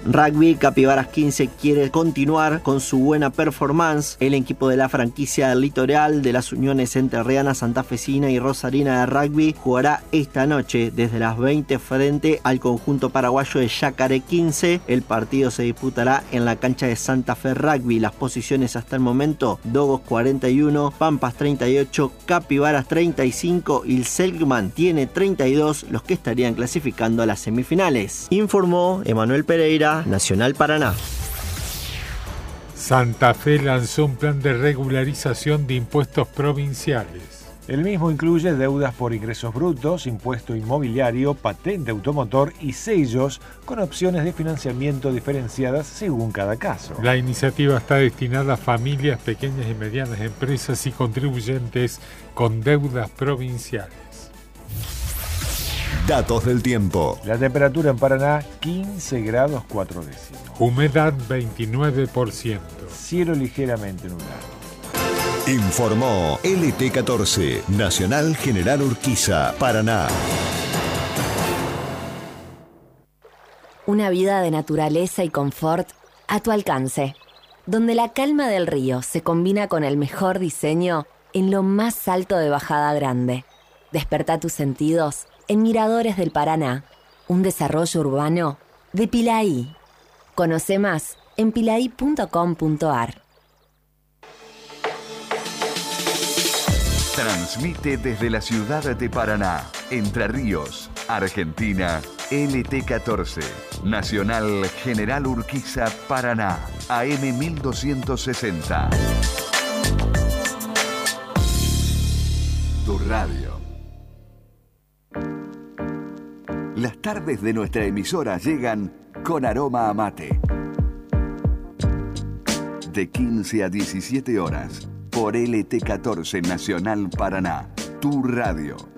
Rugby, Capibaras 15 quiere continuar con su buena performance. El equipo de la franquicia del Litoral de las uniones entrerriana, santafesina y rosarina de rugby jugará esta noche desde las 20 frente al conjunto paraguayo de Yacaré 15. El partido se disputará en la cancha de Santa Fe Rugby. Las posiciones hasta el momento: Dogos 41, Pampas 38, Capibaras 35 y el Selkman tiene 32, los que estarían clasificando a las semifinales. Informó Emanuel Pereira, Nacional Paraná. Santa Fe lanzó un plan de regularización de impuestos provinciales. El mismo incluye deudas por ingresos brutos, impuesto inmobiliario, patente automotor y sellos con opciones de financiamiento diferenciadas según cada caso. La iniciativa está destinada a familias, pequeñas y medianas empresas y contribuyentes con deudas provinciales. Datos del tiempo. La temperatura en Paraná, 15 grados 4 décimos. Humedad 29%. Cielo ligeramente nublado. Informó LT14, Nacional General Urquiza, Paraná. Una vida de naturaleza y confort a tu alcance, donde la calma del río se combina con el mejor diseño en lo más alto de Bajada Grande. Despertá tus sentidos en Miradores del Paraná, un desarrollo urbano de Pilaí. Conoce más en pilaí.com.ar. Transmite desde la ciudad de Paraná, Entre Ríos, Argentina, LT14, Nacional General Urquiza, Paraná, AM 1260. Tu radio. Las tardes de nuestra emisora llegan con aroma a mate. De 15 a 17 horas. Por LT14 Nacional Paraná, tu radio.